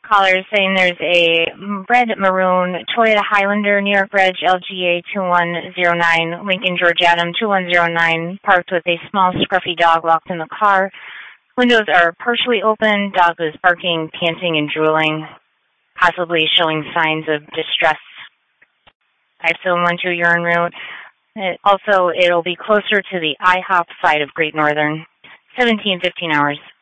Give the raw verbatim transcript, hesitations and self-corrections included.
Caller is saying there's a red maroon Toyota Highlander, New York Reg, L G A two one zero nine, Lincoln George Adam two one zero nine, parked with a small scruffy dog locked in the car. Windows are partially open. Dog is barking, panting, and drooling, possibly showing signs of distress. five seven one two Urine Road. It also, it'll be closer to the IHOP side of Great Northern. seventeen fifteen hours.